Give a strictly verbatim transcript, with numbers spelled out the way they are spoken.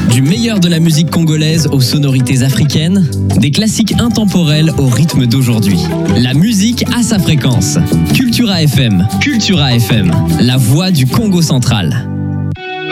Du meilleur de la musique congolaise aux sonorités africaines, des classiques intemporels au rythme d'aujourd'hui. La musique a sa fréquence. Cultura F M, Cultura F M, la voix du Congo central.